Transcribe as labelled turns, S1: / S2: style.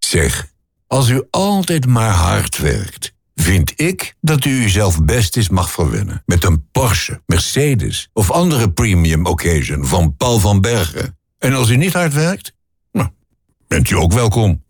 S1: Zeg, als u altijd maar hard werkt, vind ik dat u uzelf best eens mag verwennen met een Porsche, Mercedes of andere premium occasion van Paul van Bergen. En als u niet hard werkt, nou, bent u ook welkom.